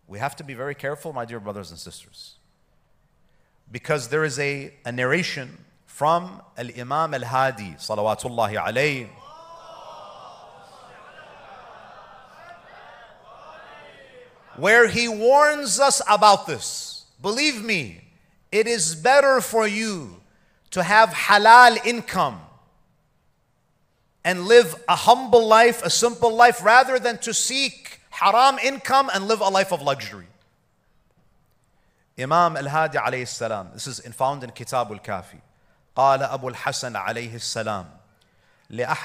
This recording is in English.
We have to be very careful, my dear brothers and sisters, because there is a narration from Al-Imam Al-Hadi, salawatullahi alayhi, where he warns us about this. Believe me, it is better for you to have halal income and live a humble life, a simple life, rather than to seek haram income and live a life of luxury. Imam Al-Hadi alayhi salam, this is found in Kitab Al-Kafi. قال أبو الحسن عليه السلام لأحد